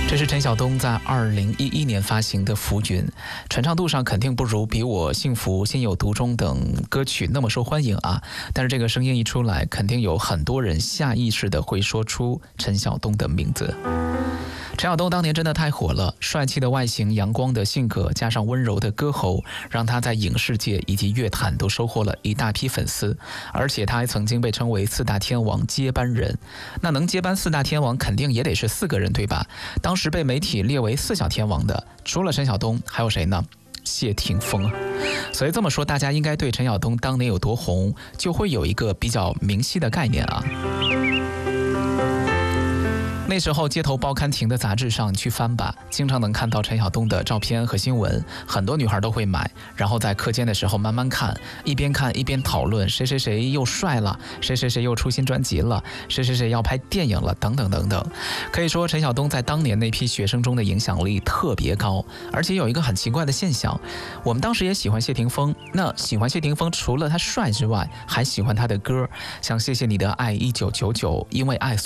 这是陈晓东在2011年发行的《浮云》，传唱度上肯定不如《比我幸福》《心有独钟》等歌曲那么受欢迎啊。但是这个声音一出来，肯定有很多人下意识的会说出陈晓东的名字。陈晓东当年真的太火了，帅气的外形、阳光的性格，加上温柔的歌喉，让他在影视界以及乐坛都收获了一大批粉丝。而且他还曾经被称为四大天王接班人。那能接班四大天王，肯定也得是4个人，对吧？当时被媒体列为4小天王的，除了陈晓东，还有谁呢？谢霆锋。所以这么说，大家应该对陈晓东当年有多红，就会有一个比较明晰的概念啊。那时候街头报刊亭的杂志上你去翻吧，经常能看到陈晓东的照片和新闻，很多女孩都会买，然后在课间的时候慢慢看，一边看一边讨论谁谁谁又帅了，谁谁谁又出新专辑了，谁谁谁要拍电影了，等等等等。可以说陈晓东在当年那批学生中的影响力特别高。而且有一个很奇怪的现象，我们当时也喜欢谢霆锋，那喜欢谢霆锋除了他帅之外，还喜欢他的歌，像谢谢你的爱1999，因为爱